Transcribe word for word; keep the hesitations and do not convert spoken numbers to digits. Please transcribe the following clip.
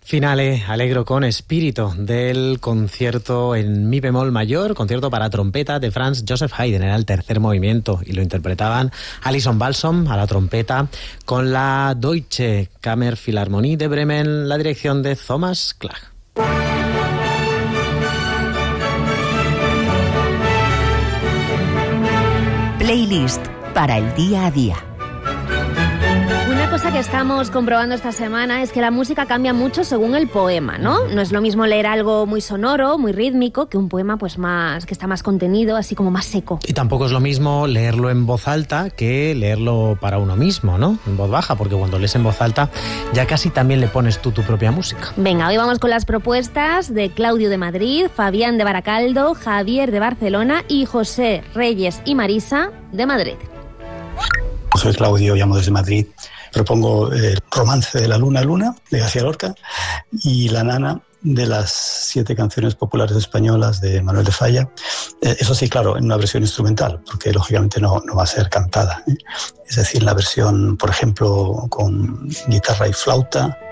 Finale Allegro con Spirito del concierto en mi bemol mayor, concierto para trompeta de Franz Joseph Haydn. Era el tercer movimiento y lo interpretaban Alison Balsom a la trompeta con la Deutsche Kammerphilharmonie de Bremen, la dirección de Thomas Klage. Playlist para el día a día. Una cosa que estamos comprobando esta semana es que la música cambia mucho según el poema, ¿no? No es lo mismo leer algo muy sonoro, muy rítmico, que un poema pues más que está más contenido, así como más seco. Y tampoco es lo mismo leerlo en voz alta que leerlo para uno mismo, ¿no? En voz baja, porque cuando lees en voz alta ya casi también le pones tú tu propia música. Venga, hoy vamos con las propuestas de Claudio de Madrid, Fabián de Baracaldo, Javier de Barcelona y José Reyes y Marisa de Madrid. Soy Claudio, llamo desde Madrid. Propongo el Romance de la Luna Luna, de García Lorca, y La Nana, de las siete canciones populares españolas de Manuel de Falla. Eh, eso sí, claro, en una versión instrumental, porque lógicamente no, no va a ser cantada, ¿eh? Es decir, la versión, por ejemplo, con guitarra y flauta,